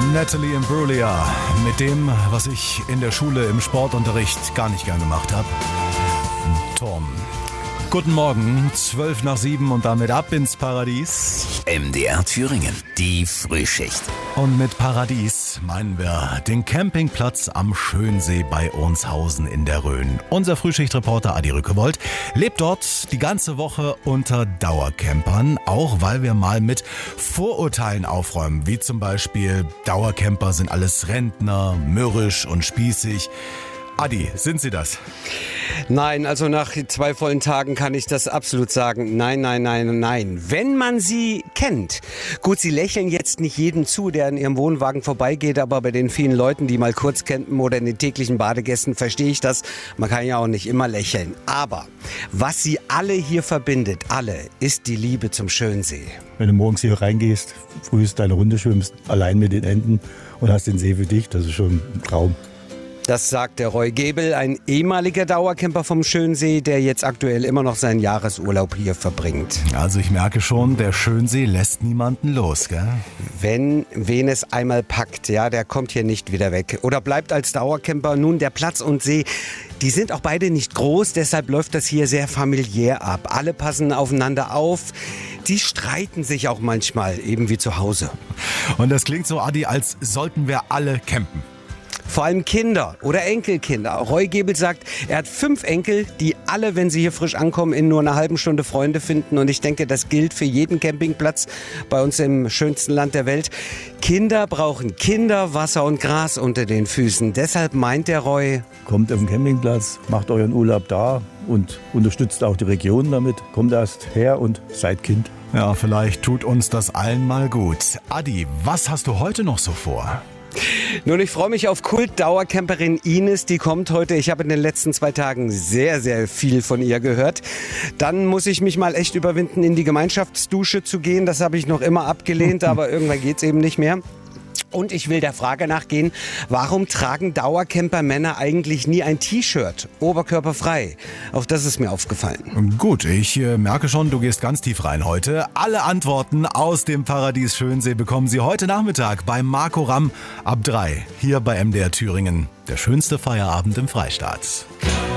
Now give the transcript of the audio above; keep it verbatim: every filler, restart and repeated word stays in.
Natalie Imbruglia mit dem, was ich in der Schule im Sportunterricht gar nicht gern gemacht habe. Turm. Guten Morgen, zwölf nach sieben und damit ab ins Paradies. M D R Thüringen, die Frühschicht. Und mit Paradies meinen wir den Campingplatz am Schönsee bei Ohnshausen in der Rhön. Unser Frühschichtreporter Adi Rückewold lebt dort die ganze Woche unter Dauercampern, auch weil wir mal mit Vorurteilen aufräumen, wie zum Beispiel Dauercamper sind alles Rentner, mürrisch und spießig. Adi, sind Sie das? Nein, also nach zwei vollen Tagen kann ich das absolut sagen. Nein, nein, nein, nein. Wenn man sie kennt. Gut, sie lächeln jetzt nicht jedem zu, der an ihrem Wohnwagen vorbeigeht, aber bei den vielen Leuten, die mal kurz campen oder in den täglichen Badegästen, verstehe ich das. Man kann ja auch nicht immer lächeln. Aber was sie alle hier verbindet, alle, ist die Liebe zum Schönsee. Wenn du morgens hier reingehst, früh deine Runde schwimmst, allein mit den Enten und hast den See für dich, das ist schon ein Traum. Das sagt der Roy Gebel, ein ehemaliger Dauercamper vom Schönsee, der jetzt aktuell immer noch seinen Jahresurlaub hier verbringt. Also ich merke schon, der Schönsee lässt niemanden los, gell? Wenn wen es einmal packt, ja, der kommt hier nicht wieder weg. Oder bleibt als Dauercamper. Nun, der Platz und See, die sind auch beide nicht groß, deshalb läuft das hier sehr familiär ab. Alle passen aufeinander auf. Die streiten sich auch manchmal, eben wie zu Hause. Und das klingt so, Adi, als sollten wir alle campen. Vor allem Kinder oder Enkelkinder. Roy Gebel sagt, er hat fünf Enkel, die alle, wenn sie hier frisch ankommen, in nur einer halben Stunde Freunde finden. Und ich denke, das gilt für jeden Campingplatz bei uns im schönsten Land der Welt. Kinder brauchen Kinder, Wasser und Gras unter den Füßen. Deshalb meint der Roy: Kommt auf den Campingplatz, macht euren Urlaub da und unterstützt auch die Region damit. Kommt erst her und seid Kind. Ja, vielleicht tut uns das allen mal gut. Adi, was hast du heute noch so vor? Nun, ich freue mich auf Kult-Dauercamperin Ines, die kommt heute. Ich habe in den letzten zwei Tagen sehr, sehr viel von ihr gehört. Dann muss ich mich mal echt überwinden, in die Gemeinschaftsdusche zu gehen. Das habe ich noch immer abgelehnt, aber irgendwann geht's eben nicht mehr. Und ich will der Frage nachgehen, warum tragen Dauercamper-Männer eigentlich nie ein T-Shirt, oberkörperfrei? Auch das ist mir aufgefallen. Gut, ich äh, merke schon, du gehst ganz tief rein heute. Alle Antworten aus dem Paradies Schönsee bekommen Sie heute Nachmittag bei Marco Ramm ab drei. Hier bei M D R Thüringen. Der schönste Feierabend im Freistaat.